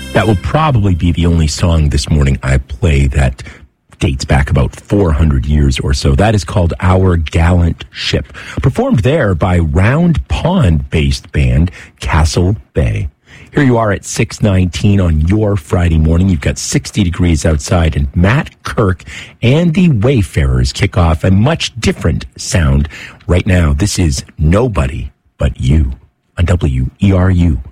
That will probably be the only song this morning I play that dates back about 400 years or so. That is called Our Gallant Ship, performed there by Round Pond-based band Castle Bay. Here you are at 6:19 on your Friday morning. You've got 60 degrees outside, and Matt Kirk and the Wayfarers kick off a much different sound right now. This is Nobody But You on WERU.